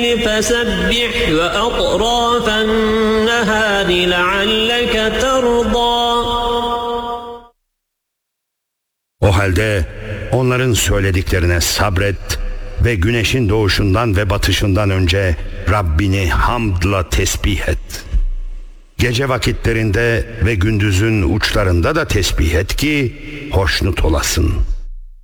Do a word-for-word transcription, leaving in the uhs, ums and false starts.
فسبح وأطراف النهار لعلك ترضى. O halde onların söylediklerine sabret ve güneşin doğuşundan ve batışından önce Rabbini hamdla tesbih et. Gece vakitlerinde ve gündüzün uçlarında da tesbih et ki hoşnut olasın.